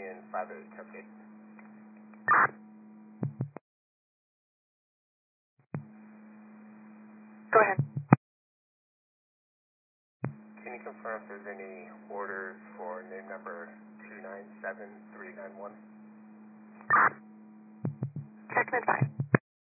Union 5 interrogate. Go ahead. Can you confirm if there's any orders for name number 297391? Check and advise.